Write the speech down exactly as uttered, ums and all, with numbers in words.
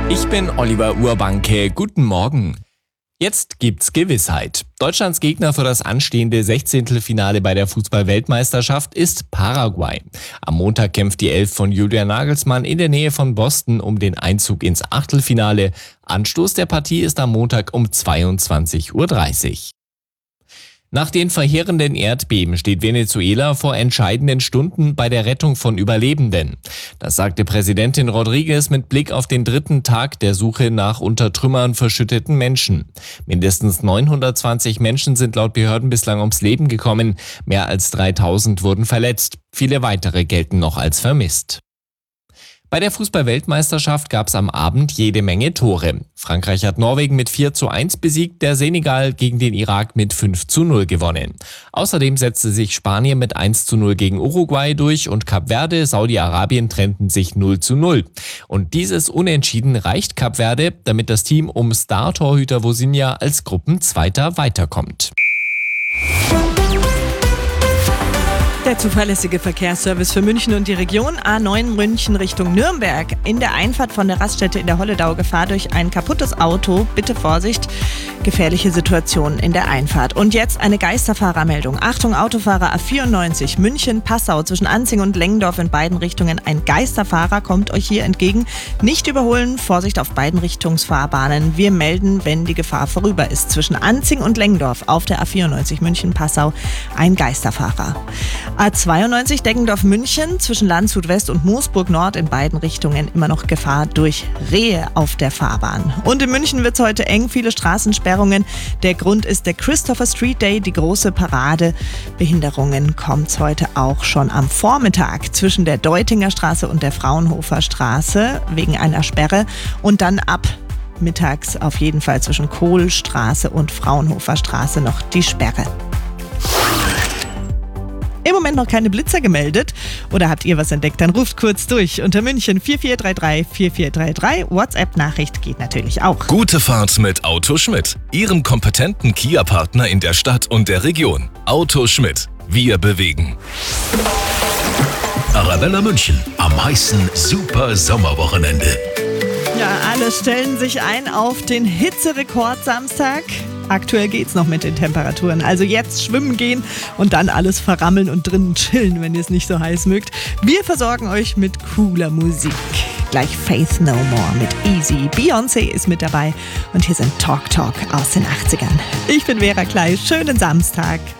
Ich bin Oliver Urbanke. Guten Morgen. Jetzt gibt's Gewissheit. Deutschlands Gegner für das anstehende Sechzehntelfinale bei der Fußball-Weltmeisterschaft ist Paraguay. Am Montag kämpft die Elf von Julian Nagelsmann in der Nähe von Boston um den Einzug ins Achtelfinale. Anstoß der Partie ist am Montag um zweiundzwanzig Uhr dreißig. Nach den verheerenden Erdbeben steht Venezuela vor entscheidenden Stunden bei der Rettung von Überlebenden. Das sagte Präsidentin Rodriguez mit Blick auf den dritten Tag der Suche nach unter Trümmern verschütteten Menschen. Mindestens neunhundertzwanzig Menschen sind laut Behörden bislang ums Leben gekommen. Mehr als dreitausend wurden verletzt. Viele weitere gelten noch als vermisst. Bei der Fußball-Weltmeisterschaft gab es am Abend jede Menge Tore. Frankreich hat Norwegen mit vier zu eins besiegt, der Senegal gegen den Irak mit fünf zu null gewonnen. Außerdem setzte sich Spanien mit eins zu null gegen Uruguay durch und Kap Verde, Saudi-Arabien trennten sich null zu null. Und dieses Unentschieden reicht Kap Verde, damit das Team um Star-Torhüter Vozinha als Gruppenzweiter weiterkommt. Der zuverlässige Verkehrsservice für München und die Region. A neun München Richtung Nürnberg. In der Einfahrt von der Raststätte in der Holledau Gefahr durch ein kaputtes Auto. Bitte Vorsicht, gefährliche Situationen in der Einfahrt. Und jetzt eine Geisterfahrermeldung. Achtung Autofahrer A vierundneunzig München-Passau zwischen Anzing und Lengendorf in beiden Richtungen. Ein Geisterfahrer kommt euch hier entgegen. Nicht überholen, Vorsicht auf beiden Richtungsfahrbahnen. Wir melden, wenn die Gefahr vorüber ist. Zwischen Anzing und Lengendorf auf der A vierundneunzig München-Passau ein Geisterfahrer. A zweiundneunzig Deggendorf-München zwischen Landshut West und Moosburg Nord in beiden Richtungen immer noch Gefahr durch Rehe auf der Fahrbahn. Und in München wird es heute eng, viele Straßensperrungen. Der Grund ist der Christopher Street Day, die große Parade. Behinderungen kommt es heute auch schon am Vormittag zwischen der Deutinger Straße und der Fraunhofer Straße wegen einer Sperre und dann ab mittags auf jeden Fall zwischen Kohlstraße und Fraunhofer Straße noch die Sperre. Im Moment noch keine Blitzer gemeldet. Oder habt ihr was entdeckt? Dann ruft kurz durch unter München vier vier drei drei vier vier drei drei. WhatsApp-Nachricht geht natürlich auch. Gute Fahrt mit Auto Schmidt, Ihrem kompetenten Kia-Partner in der Stadt und der Region. Auto Schmidt, wir bewegen. Arabella München, am heißen Super Sommerwochenende. Ja, alle stellen sich ein auf den Hitzerekord Samstag. Aktuell geht's noch mit den Temperaturen. Also jetzt schwimmen gehen und dann alles verrammeln und drinnen chillen, wenn ihr es nicht so heiß mögt. Wir versorgen euch mit cooler Musik. Gleich Faith No More mit Easy. Beyoncé ist mit dabei und hier sind Talk Talk aus den achtzigern. Ich bin Vera Klein. Schönen Samstag.